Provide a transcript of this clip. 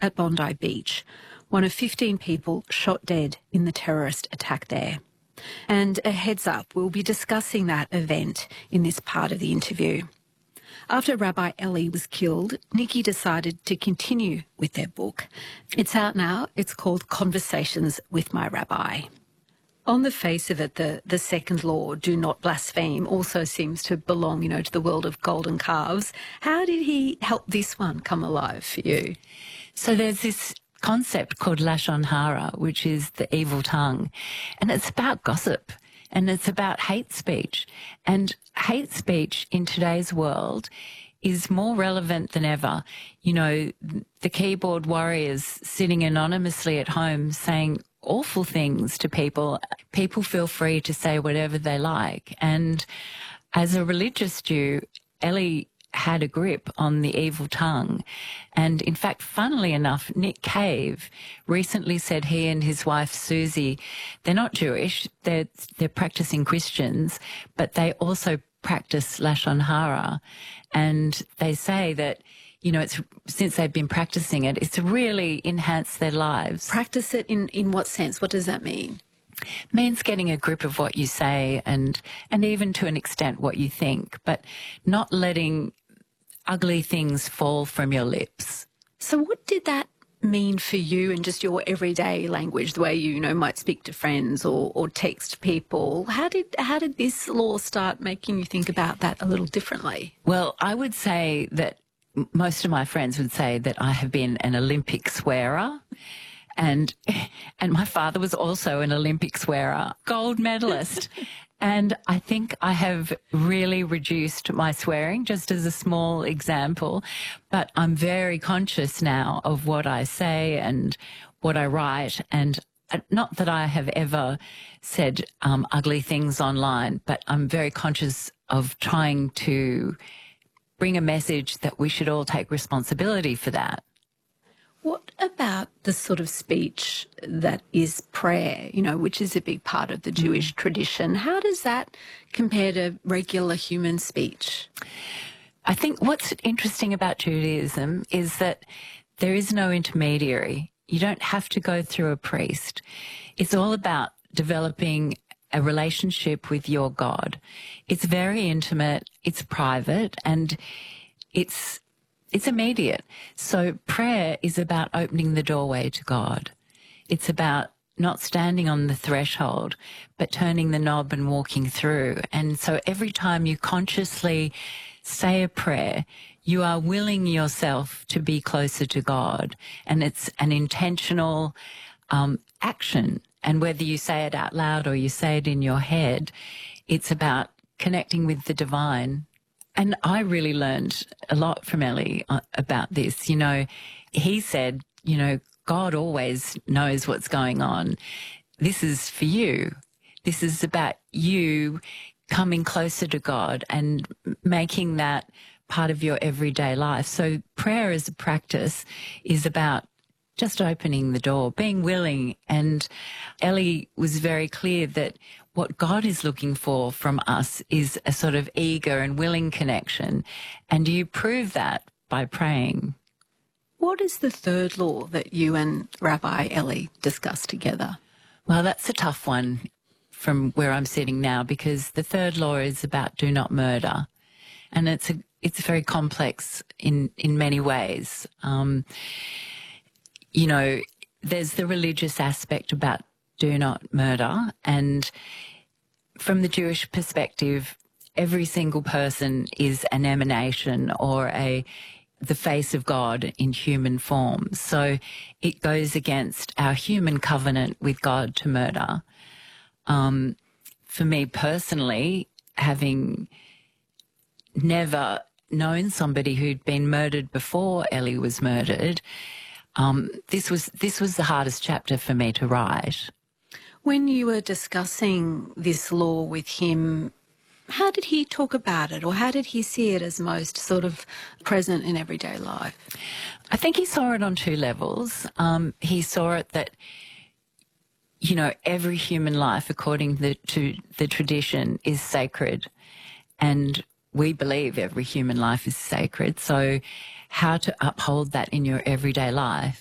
at Bondi Beach, one of 15 people shot dead in the terrorist attack there. And a heads up, we'll be discussing that event in this part of the interview. After Rabbi Eli was killed, Nikki decided to continue with their book. It's out now. It's called Conversations with My Rabbi. On the face of it, the second law, do not blaspheme, also seems to belong, to the world of golden calves. How did he help this one come alive for you? So there's this concept called Lashon Hara, which is the evil tongue, and it's about gossip, and it's about hate speech. And hate speech in today's world is more relevant than ever. The keyboard warriors sitting anonymously at home saying awful things to people. People feel free to say whatever they like. And as a religious Jew, Eli had a grip on the evil tongue. And in fact, funnily enough, Nick Cave recently said he and his wife Susie, they're not Jewish, they're practicing Christians, but they also practice Lashon Hara. And they say that, it's since they've been practicing it, it's really enhanced their lives. Practice it in what sense? What does that mean? Means getting a grip of what you say and even to an extent what you think, but not letting ugly things fall from your lips. So what did that mean for you in just your everyday language, the way you might speak to friends or text people? How did this law start making you think about that a little differently? Well, I would say that most of my friends would say that I have been an Olympic swearer. And my father was also an Olympic swearer, gold medalist. And I think I have really reduced my swearing, just as a small example. But I'm very conscious now of what I say and what I write. And not that I have ever said ugly things online, but I'm very conscious of trying to bring a message that we should all take responsibility for that. What about the sort of speech that is prayer, which is a big part of the Jewish tradition? How does that compare to regular human speech? I think what's interesting about Judaism is that there is no intermediary. You don't have to go through a priest. It's all about developing a relationship with your God. It's very intimate, it's private, and it's immediate. So prayer is about opening the doorway to God. It's about not standing on the threshold, but turning the knob and walking through. And so every time you consciously say a prayer, you are willing yourself to be closer to God. And it's an intentional action. And whether you say it out loud or you say it in your head, it's about connecting with the divine. And I really learned a lot from Eli about this. He said, God always knows what's going on. This is for you. This is about you coming closer to God and making that part of your everyday life. So prayer as a practice is about just opening the door, being willing. And Eli was very clear that what God is looking for from us is a sort of eager and willing connection. And you prove that by praying. What is the third law that you and Rabbi Eli discussed together? Well, that's a tough one from where I'm sitting now, because the third law is about do not murder. And it's very complex in many ways. There's the religious aspect about do not murder. And from the Jewish perspective, every single person is an emanation or the face of God in human form. So it goes against our human covenant with God to murder. For me personally, having never known somebody who'd been murdered before Eli was murdered, this was the hardest chapter for me to write. When you were discussing this law with him, how did he talk about it, or how did he see it as most sort of present in everyday life? I think he saw it on two levels. He saw it that, every human life, according to the tradition, is sacred. And we believe every human life is sacred. So how to uphold that in your everyday life.